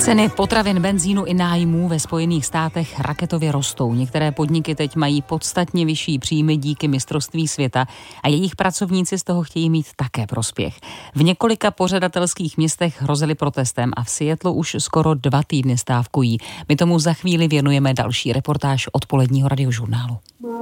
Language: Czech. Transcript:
Ceny potravin, benzínu i nájmů ve Spojených státech raketově rostou. Některé podniky teď mají podstatně vyšší příjmy díky mistrovství světa a jejich pracovníci z toho chtějí mít také prospěch. V několika pořadatelských městech hrozili protestem a v Seattlu už skoro 2 týdny stávkují. My tomu za chvíli věnujeme další reportáž odpoledního radiožurnálu.